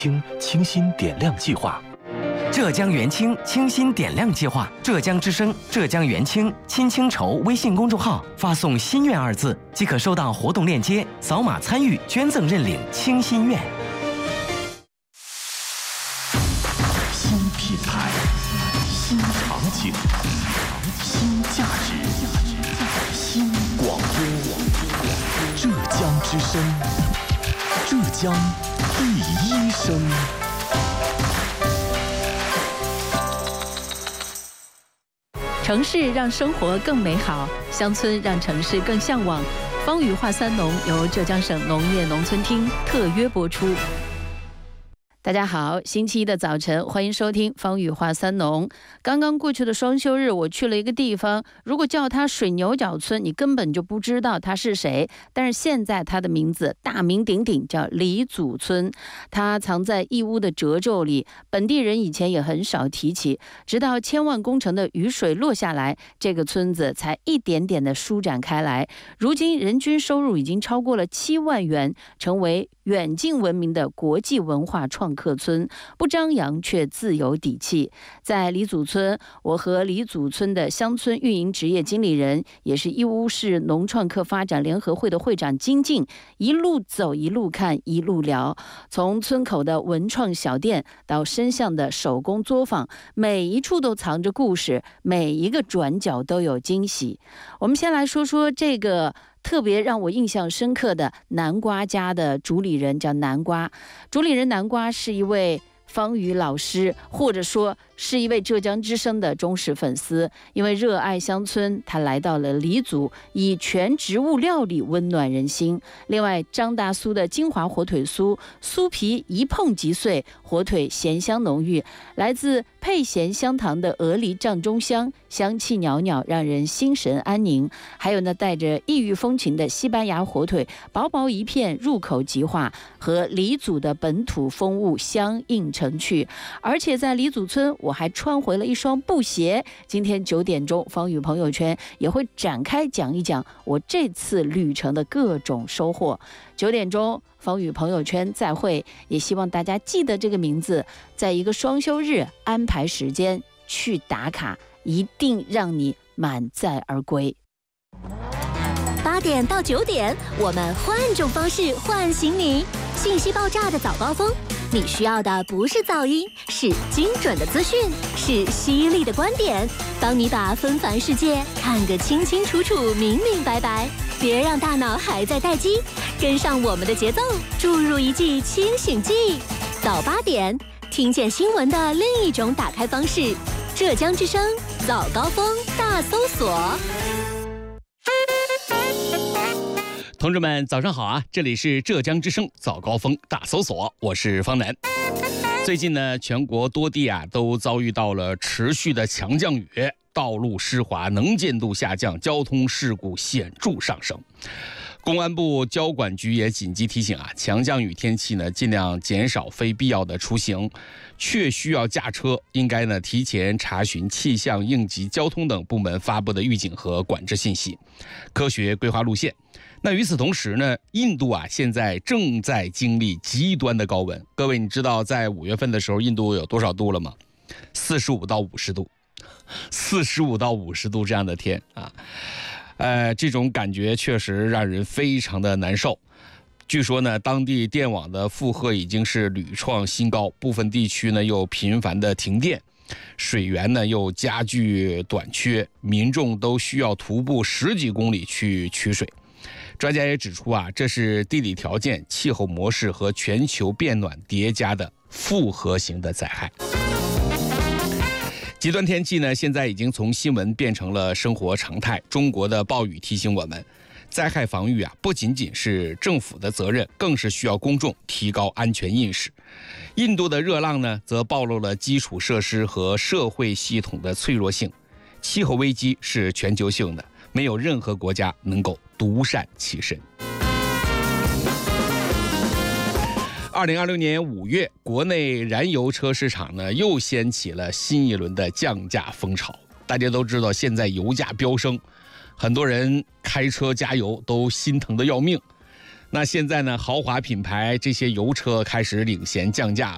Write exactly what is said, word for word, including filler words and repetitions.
清清新点亮计划。 浙江元清清新点亮计划，浙江之声、浙江元清亲清筹微信公众号发送“心愿”二字，即可收到活动链接，扫码参与捐赠认领清心愿。 新品牌，新场景，新价值，新广播。浙江之声，浙江第一声。 城市让生活更美好，乡村让城市更向往。方语话三农由浙江省农业农村厅特约播出。大家好，星期一的早晨，欢迎收听方语话三农。刚刚过去的双休日，我去了一个地方，如果叫它水牛角村，你根本就不知道它是谁。但是现在它的名字大名鼎鼎，叫李祖村。它藏在义乌的褶皱里，本地人以前也很少提起。直到千万工程的雨水落下来，这个村子才一点点的舒展开来。如今人均收入已经超过了七万元，成为远近闻名的国际文化创客村，不张扬却自有底气。在李祖村，我和李祖村的乡村运营职业经理人，也是义乌市农创客发展联合会的会长金静，一路走一路看一路聊，从村口的文创小店到深巷的手工作坊，每一处都藏着故事，每一个转角都有惊喜。我们先来说说这个特别让我印象深刻的南瓜家的主理人，叫南瓜。主理人南瓜是一位方语老师，或者说是一位浙江之声的忠实粉丝。因为热爱乡村，他来到了黎族，以全植物料理温暖人心。另外，张大酥的金华火腿酥，酥皮一碰即碎，火腿咸香浓郁。来自配咸香糖的鹅梨酱中香，香气袅袅，让人心神安宁。还有呢，带着异域风情的西班牙火腿，薄薄一片，入口即化，和黎族的本土风物相映成趣。而且在黎祖村，我还穿回了一双布鞋。今天九点钟，方宇朋友圈也会展开讲一讲我这次旅程的各种收获。九点钟，方宇朋友圈再会，也希望大家记得这个名字，在一个双休日安排时间去打卡，一定让你满载而归。 八点到九点，我们换种方式唤醒你。信息爆炸的早高峰，你需要的不是噪音，是精准的资讯，是犀利的观点，帮你把纷繁世界看个清清楚楚、明明白白。别让大脑还在待机，跟上我们的节奏，注入一剂清醒剂。早八点，听见新闻的另一种打开方式。浙江之声早高峰大搜索。 同志们早上好啊，这里是浙江之声早高峰大搜索，我是方南。最近呢，全国多地啊都遭遇到了持续的强降雨，道路湿滑，能见度下降，交通事故显著上升。公安部交管局也紧急提醒啊，强降雨天气呢，尽量减少非必要的出行，确需要驾车，应该呢提前查询气象、应急、交通等部门发布的预警和管制信息，科学规划路线。那与此同时呢，印度啊现在正在经历极端的高温。各位，你知道在五月份的时候，印度有多少度了吗？四十五到五十度，四十五到五十度这样的天啊。呃，这种感觉确实让人非常的难受。据说呢，当地电网的负荷已经是屡创新高，部分地区呢又频繁的停电，水源呢又加剧短缺，民众都需要徒步十几公里去取水。专家也指出啊，这是地理条件、气候模式和全球变暖叠加的复合型的灾害。极端天气呢，现在已经从新闻变成了生活常态。中国的暴雨提醒我们，灾害防御啊，不仅仅是政府的责任，更是需要公众提高安全意识。印度的热浪呢，则暴露了基础设施和社会系统的脆弱性。气候危机是全球性的，没有任何国家能够独善其身。二零二六年五月，国内燃油车市场呢又掀起了新一轮的降价风潮。大家都知道，现在油价飙升，很多人开车加油都心疼得要命。那现在呢，豪华品牌这些油车开始领衔降价了。